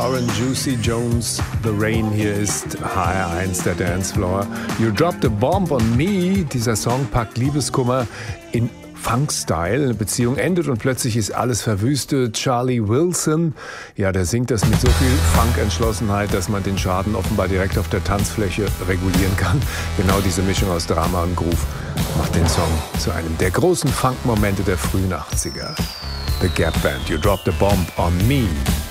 Warren, Juicy Jones, The Rain. Hier ist HR1, der Dancefloor. You Dropped a Bomb on Me. Dieser Song packt Liebeskummer in Funk-Style. Eine Beziehung endet und plötzlich ist alles verwüstet. Charlie Wilson, ja, der singt das mit so viel Funk-Entschlossenheit, dass man den Schaden offenbar direkt auf der Tanzfläche regulieren kann. Genau diese Mischung aus Drama und Groove macht den Song zu einem der großen Funk-Momente der frühen 80er. The Gap Band, You Dropped a Bomb on Me.